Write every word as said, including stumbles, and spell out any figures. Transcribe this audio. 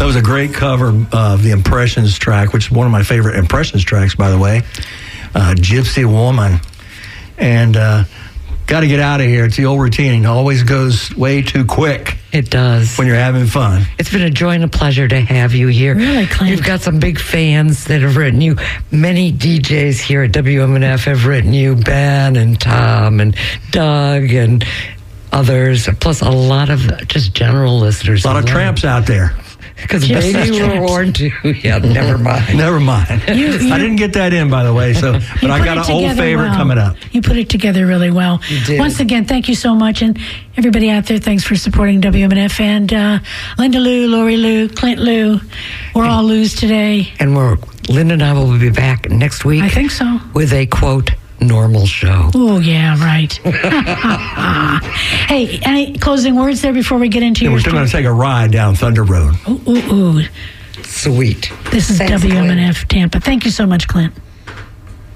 was a great cover of the Impressions track, which is one of my favorite Impressions tracks, by the way. Uh, Gypsy Woman. And uh, got to get out of here. It's the old routine. It always goes way too quick. It does. When you're having fun. It's been a joy and a pleasure to have you here. Really, Clint. You've got some big fans that have written you. Many D Js here at W M N F have written you. Ben and Tom and Doug and others. Plus a lot of just general listeners. A lot of tramps out there. Because Yes, baby that's were right. born too. Yeah, never mind. Never mind. You- you- I didn't get that in, by the way, so but You I put got it an old together favorite well. coming up. You put it together really well. You did. Once again, thank you so much. And everybody out there, thanks for supporting W M N F. And uh, Linda Lou, Lori Lou, Clint Lou. We're all Lou's today. And we're, Linda and I will be back next week. I think so. With a, quote, normal show. Oh, yeah, right. Hey, any closing words there before we get into And your we're still going to story? take a ride down Thunder Road. Ooh, ooh, ooh. Sweet. This is Thanks, W M N F Clint. Tampa. Thank you so much, Clint.